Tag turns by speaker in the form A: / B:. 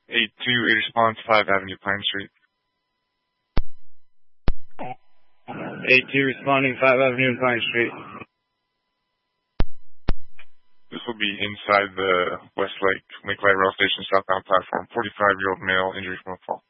A: 8-2, a response, 5 Avenue, Pine Street.
B: 8-2 responding, 5 Avenue, Pine Street.
A: This will be inside the Westlake Light Rail Station southbound platform. 45-year-old male, injury from a fall.